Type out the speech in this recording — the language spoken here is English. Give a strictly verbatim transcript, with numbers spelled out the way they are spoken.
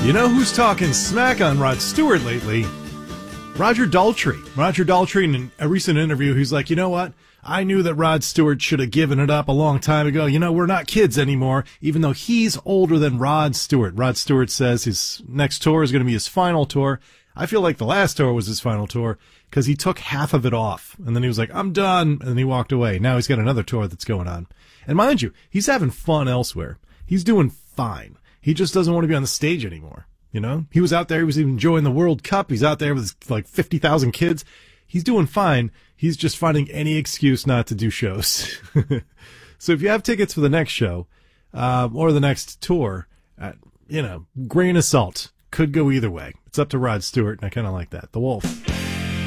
You know who's talking smack on Rod Stewart lately? Roger Daltrey. Roger Daltrey, in a recent interview, he's like, you know what? I knew that Rod Stewart should have given it up a long time ago. You know, we're not kids anymore, even though he's older than Rod Stewart. Rod Stewart says his next tour is going to be his final tour. I feel like the last tour was his final tour because he took half of it off. And then he was like, I'm done. And then he walked away. Now he's got another tour that's going on. And mind you, he's having fun elsewhere. He's doing fine. He just doesn't want to be on the stage anymore. You know, he was out there. He was enjoying the World Cup. He's out there with like fifty thousand kids. He's doing fine. He's just finding any excuse not to do shows. So if you have tickets for the next show, uh, or the next tour, uh, you know, grain of salt. Could go either way. It's up to Rod Stewart, and I kind of like that. The Wolf.